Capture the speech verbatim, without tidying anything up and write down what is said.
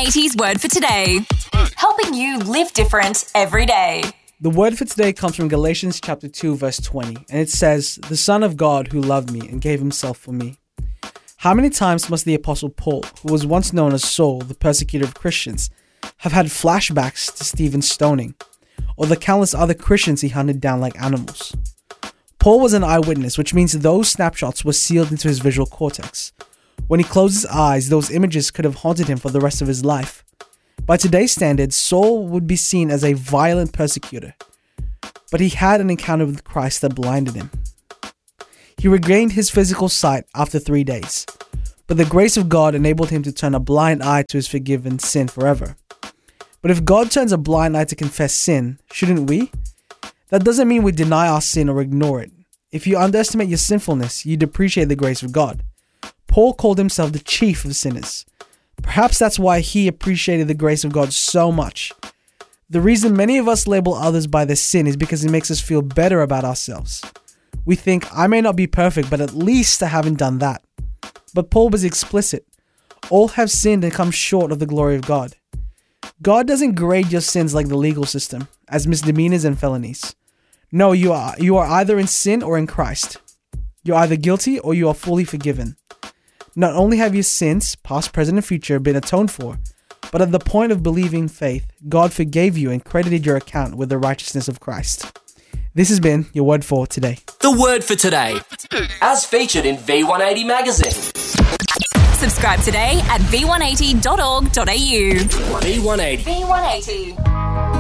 eighty's Word for Today, helping you live different every day. The word for today comes from Galatians chapter two, verse twenty, and it says, "The Son of God who loved me and gave himself for me." How many times must the Apostle Paul, who was once known as Saul, the persecutor of Christians, have had flashbacks to Stephen's stoning, or the countless other Christians he hunted down like animals? Paul was an eyewitness, which means those snapshots were sealed into his visual cortex. When he closed his eyes, those images could have haunted him for the rest of his life. By today's standards, Saul would be seen as a violent persecutor, but he had an encounter with Christ that blinded him. He regained his physical sight after three days, but the grace of God enabled him to turn a blind eye to his forgiven sin forever. But if God turns a blind eye to confess sin, shouldn't we? That doesn't mean we deny our sin or ignore it. If you underestimate your sinfulness, you depreciate the grace of God. Paul called himself the chief of sinners. Perhaps that's why he appreciated the grace of God so much. The reason many of us label others by their sin is because it makes us feel better about ourselves. We think, I may not be perfect, but at least I haven't done that. But Paul was explicit. All have sinned and come short of the glory of God. God doesn't grade your sins like the legal system, as misdemeanors and felonies. No, you are, you are either in sin or in Christ. You're either guilty or you are fully forgiven. Not only have your sins, past, present, and future, been atoned for, but at the point of believing faith, God forgave you and credited your account with the righteousness of Christ. This has been your Word for Today. The Word for Today, as featured in V one eighty magazine. Subscribe today at v one eighty dot org dot a u. V one eighty. V one eighty.